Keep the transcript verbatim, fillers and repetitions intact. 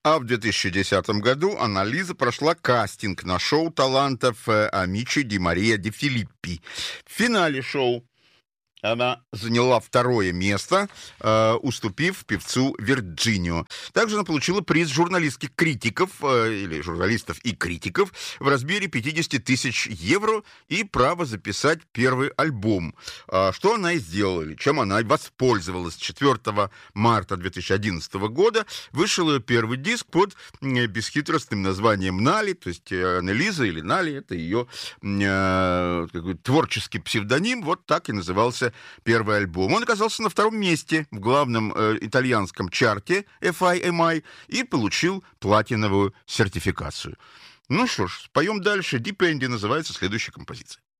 А в две тысячи десятом году Анна-Лиза прошла кастинг на шоу талантов э, Амичи Ди Мария Ди Филиппи. В финале шоу она заняла второе место, э, уступив певцу Вирджинио. Также она получила приз журналистских критиков, э, или журналистов и критиков, в размере пятьдесят тысяч евро и право записать первый альбом. А что она и сделала, или чем она и воспользовалась. четвёртого марта две тысячи одиннадцатого года вышел ее первый диск под э, бесхитростным названием «Нали», то есть э, Анна-Лиза или «Нали» — это ее э, такой творческий псевдоним, вот так и назывался первый альбом. Он оказался на втором месте в главном э, итальянском чарте эф ай эм ай и получил платиновую сертификацию. Ну что ж, споем дальше. «Дипенди» называется следующая композиция.